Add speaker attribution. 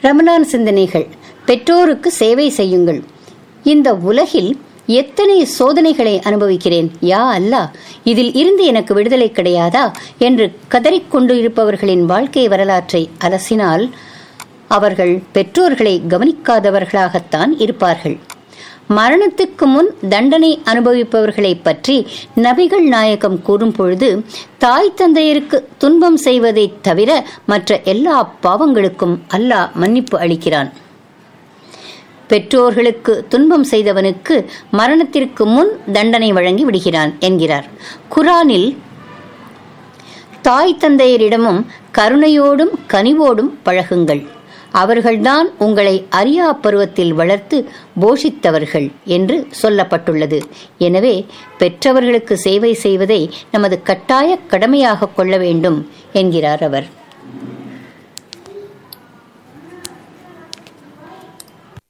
Speaker 1: ரமலான் சிந்தனைகள். பெற்றோருக்கு சேவை செய்யுங்கள். இந்த உலகில் எத்தனை சோதனைகளை அனுபவிக்கிறேன், யா அல்லாஹ், இதில் இருந்து எனக்கு விடுதலை கிடையாதா என்று கதறிக்கொண்டு இருப்பவர்களின் வாழ்க்கை வரலாற்றை அலசினால் அவர்கள் பெற்றோர்களை கவனிக்காதவர்களாகத்தான் இருப்பார்கள். மரணத்துக்கு முன் தண்டனை அனுபவிப்பவர்களை பற்றி நபிகள் நாயகம் கூறும் பொழுது, தாய் தந்தையருக்கு துன்பம் செய்வதை தவிர மற்ற எல்லா பாவங்களுக்கும் அல்லாஹ் மன்னிப்பு அளிக்கிறான். பெற்றோர்களுக்கு துன்பம் செய்தவனுக்கு மரணத்திற்கு முன் தண்டனை வழங்கி விடுகிறான் என்கிறார். குர்ஆனில் தாய் தந்தையரிடமும் கருணையோடும் கனிவோடும் பழகுங்கள், அவர்கள்தான் உங்களை அறியா பருவத்தில் வளர்த்து போஷித்தவர்கள் என்று சொல்லப்பட்டுள்ளது. எனவே பெற்றவர்களுக்கு சேவை செய்வதை நமது கட்டாய கடமையாக கொள்ள வேண்டும் என்கிறார் அவர்.